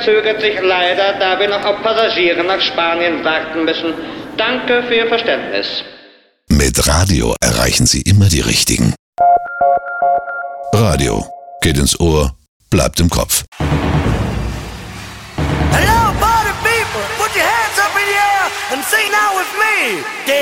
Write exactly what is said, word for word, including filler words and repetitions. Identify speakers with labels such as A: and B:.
A: verzögert sich leider, da wir noch auf Passagiere nach Spanien warten müssen. Danke für Ihr Verständnis.
B: Mit Radio erreichen Sie immer die Richtigen. Radio geht ins Ohr, bleibt im Kopf.
C: Hello, party people, put your hands up in the air and sing now with me.